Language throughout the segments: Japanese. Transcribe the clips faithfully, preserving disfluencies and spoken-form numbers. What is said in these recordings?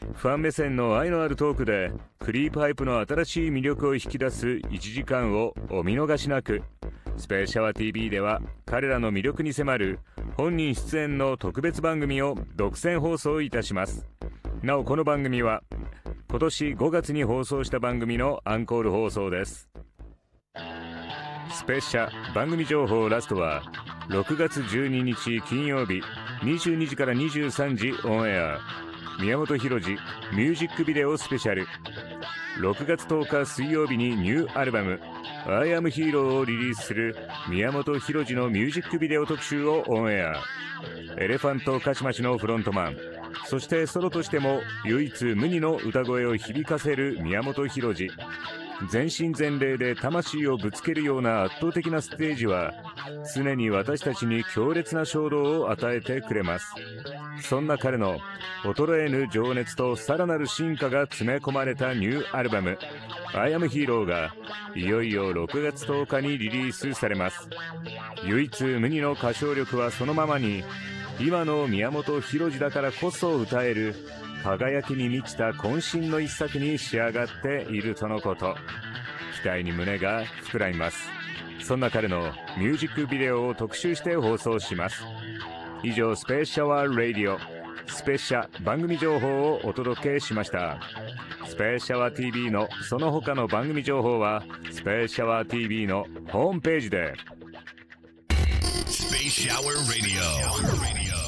ファン目線の愛のあるトークでクリープハイプの新しい魅力を引き出すいちじかんをお見逃しなく。スペースシャワー ティービー では彼らの魅力に迫る本人出演の特別番組を独占放送いたします。なおこの番組は今年ごがつに放送した番組のアンコール放送です。スペースシャ番組情報ラストはろくがつじゅうににち金曜日にじゅうにじからにじゅうさんじオンエア、宮本浩次ミュージックビデオスペシャル。ろくがつとおか水曜日にニューアルバム I am Hero をリリースする宮本浩次のミュージックビデオ特集をオンエア。エレファントカシマシのフロントマン、そしてソロとしても唯一無二の歌声を響かせる宮本浩次。全身全霊で魂をぶつけるような圧倒的なステージは常に私たちに強烈な衝動を与えてくれます。そんな彼の衰えぬ情熱とさらなる進化が詰め込まれたニューアルバム I am Hero がいよいよろくがつとおかにリリースされます。唯一無二の歌唱力はそのままに、今の宮本浩次だからこそ歌える輝きに満ちた渾身の一作に仕上がっているとのこと。期待に胸が膨らみます。そんな彼のミュージックビデオを特集して放送します。以上、スペースシャワーラディオスペースシャ番組情報をお届けしました。スペースシャワー ティービー のその他の番組情報はスペースシャワー ティービー のホームページで。 スペースシャワーラディオ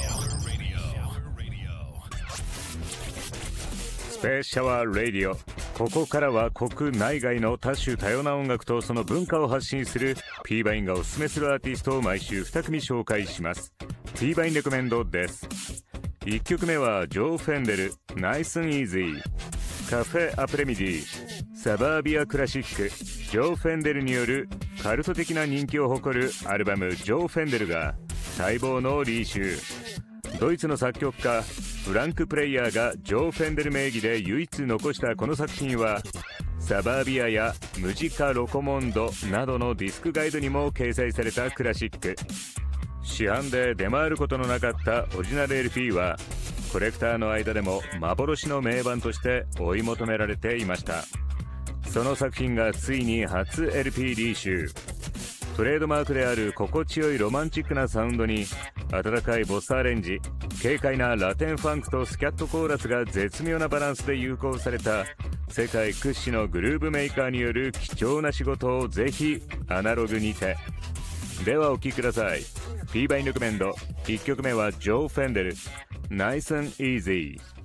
スペースシャワーラディオ、ここからは国内外の多種多様な音楽とその文化を発信する P バインがおすすめするアーティストを毎週に組紹介します。 P バインレコメンドです。いっきょくめはジョー・フェンデル Nice and Easy、 カフェアプレミディサバービアクラシック。ジョー・フェンデルによるカルト的な人気を誇るアルバムジョー・フェンデルが待望のリーシュー。ドイツの作曲家フランク・プレイヤーがジョー・フェンデル名義で唯一残したこの作品はサバービアやムジカ・ロコモンドなどのディスクガイドにも掲載されたクラシック。市販で出回ることのなかったオリジナル エルピー はコレクターの間でも幻の名盤として追い求められていました。その作品がついに初 エルピー リーシュー。トレードマークである心地よいロマンチックなサウンドに温かいボスアレンジ、軽快なラテンファンクとスキャットコーラスが絶妙なバランスで融合された世界屈指のグルーブメーカーによる貴重な仕事をぜひアナログにて。ではお聴きください。 P バインレコメンドいっきょくめはジョー・フェンデル Nice and Easy。